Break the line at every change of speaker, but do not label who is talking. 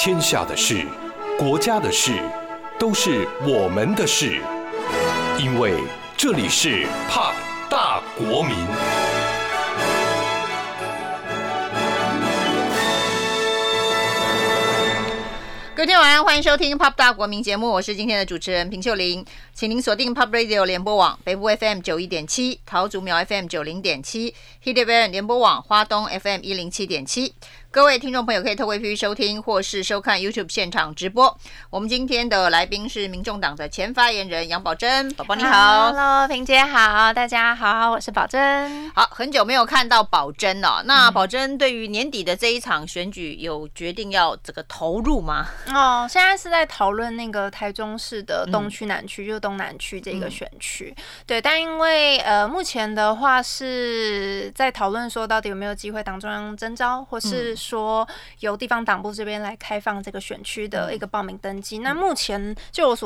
天下的事、国家的事，都是我们的事。因为这里是 POP 大国民。
各位听众晚安，欢迎收听 POP 大国民节目，我是今天的主持人平秀玲，请您锁定 POP Radio 联播网北部 FM 91.7、桃竹苗 FM 90.7、Hit FM 联播网花东 FM 107.7。各位听众朋友可以透过 APP 收听或是收看 YouTube 现场直播。我们今天的来宾是民众党的前发言人杨宝珍，宝宝你好。
Hello， 萍姐好，大家好，我是宝珍。
好，很久没有看到宝珍了。那宝珍对于年底的这一场选举有决定要这个投入吗？
现在是在讨论那个台中市的东区、南区，就是东南区这个选区。对，但因为目前的话是在讨论说到底有没有机会党中央征召，或是说由地方党部这边来开放这个选区的一个报名登记。那目前就我所